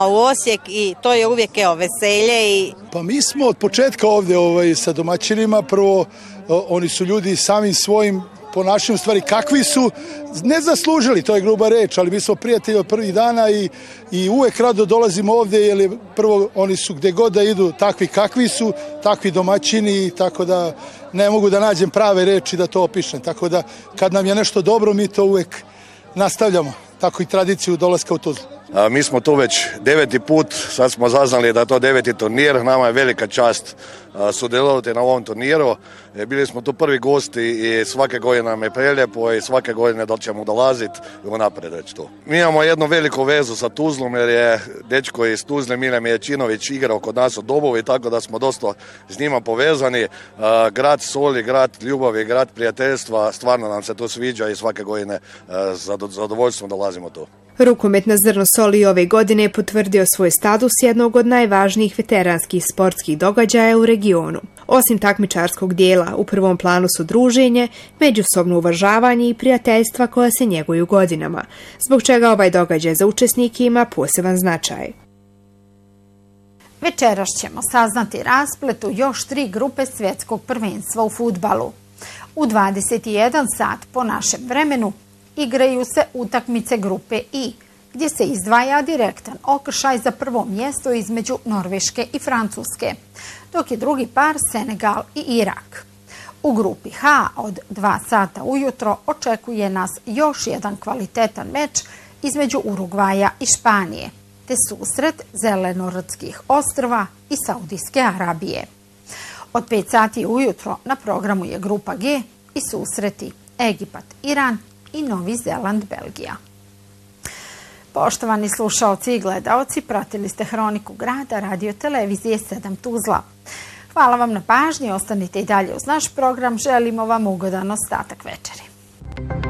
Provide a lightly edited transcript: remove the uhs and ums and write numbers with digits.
U Osijek i to je uvijek veselje. Pa mi smo od početka ovdje sa domaćinima, prvo oni su ljudi samim svojim ponašanjem, stvari kakvi su, ne zaslužili, to je gruba reč, ali mi smo prijatelji od prvih dana i uvek rado dolazimo ovdje, jer prvo oni su gdje god da idu takvi kakvi su, takvi domaćini, tako da ne mogu da nađem prave reči da to opišem. Tako da kad nam je nešto dobro, mi to uvek nastavljamo, tako i tradiciju dolaska u Tuzlu. Mi smo tu već 9. put, sad smo zaznali da je to 9. turnir, nama je velika čast sudjelovati na ovom turniru. Bili smo tu prvi gosti i svake godine nam je prelijepo i svake godine da ćemo dolaziti i unaprijed već tu. Mi imamo jednu veliku vezu sa Tuzlom jer je dečko iz Tuzle Mile Miječinović igrao kod nas u Dobovi, tako da smo dosta s njima povezani. Grad soli, grad ljubavi, grad prijateljstva, stvarno nam se to sviđa i svake godine zadovoljstvom dolazimo tu. Rukomet na Zrno Soli ove godine je potvrdio svoj status jednog od najvažnijih veteranskih sportskih događaja u regionu. Osim takmičarskog dijela, u prvom planu su druženje, međusobno uvažavanje i prijateljstva koja se njeguju godinama, zbog čega ovaj događaj za učesnike ima poseban značaj. Večeras ćemo saznati rasplet u još 3 grupe svjetskog prvenstva u fudbalu. U 21 sat po našem vremenu igraju se utakmice grupe I, gdje se izdvaja direktan okršaj za prvo mjesto između Norveške i Francuske, dok je drugi par Senegal i Irak. U grupi H od 2 sata ujutro očekuje nas još jedan kvalitetan meč između Urugvaja i Španije, te susret Zelenorodskih ostrva i Saudijske Arabije. Od 5 sati ujutro na programu je grupa G i susreti Egipat-Iran i Novi Zeland-Belgija. Poštovani slušaoci i gledaoci, pratili ste Hroniku grada Radio televizije 7 Tuzla. Hvala vam na pažnji, ostanite i dalje uz naš program, želimo vam ugodan ostatak večeri.